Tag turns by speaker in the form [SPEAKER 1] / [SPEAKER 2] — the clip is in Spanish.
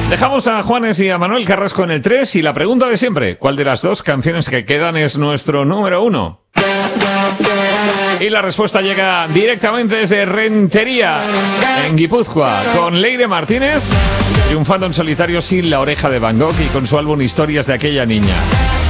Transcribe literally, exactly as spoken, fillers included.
[SPEAKER 1] Dejamos a Juanes y a Manuel Carrasco en el tres y la pregunta de siempre, ¿cuál de las dos canciones que quedan es nuestro número uno? Y la respuesta llega directamente desde Rentería, en Guipúzcoa, con Leire Martínez, triunfando en solitario sin La Oreja de Van Gogh y con su álbum Historias de aquella niña.